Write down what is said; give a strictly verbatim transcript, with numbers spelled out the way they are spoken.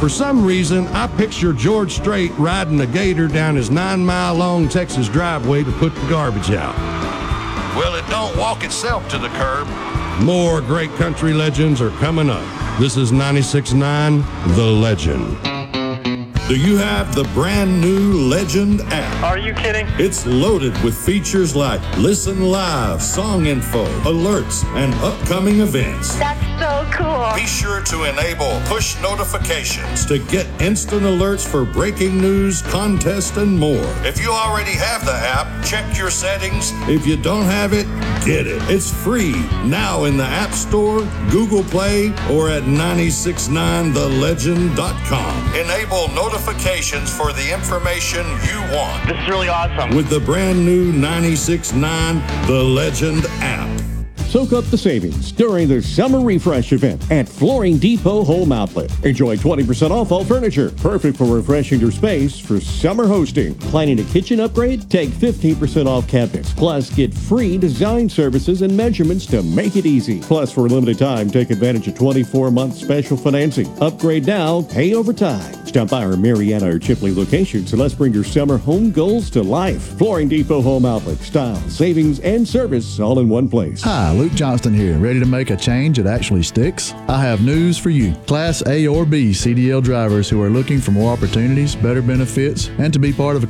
For some reason, I picture George Strait riding a gator down his nine-mile-long Texas driveway to put the garbage out. Well, it don't walk itself to the curb. More great country legends are coming up. This is ninety-six point nine The Legend. Do you have the brand new Legend app? Are you kidding? It's loaded with features like listen live, song info, alerts, and upcoming events. That's so cool. Be sure to enable push notifications To get instant alerts for breaking news, contests, and more. If you already have the app, check your settings. If you don't have it, get it. It's free now in the App Store, Google Play, or at nine six nine the legend dot com. Enable notifications for the information you want. This is really awesome. With the brand new ninety-six point nine The Legend app. Soak up the savings during the Summer Refresh event at Flooring Depot Home Outlet. Enjoy twenty percent off all furniture, perfect for refreshing your space for summer hosting. Planning a kitchen upgrade? Take fifteen percent off cabinets. Plus, get free design services and measurements to make it easy. Plus, for a limited time, take advantage of twenty-four month special financing. Upgrade now, pay over time. Stop by our Marietta or Chipley locations and let's bring your summer home goals to life. Flooring Depot Home Outlet. Style, savings, and service all in one place. Hi, Luke Johnston here. Ready to make a change that actually sticks? I have news for you. Class A or B C D L drivers who are looking for more opportunities, better benefits, and to be part of a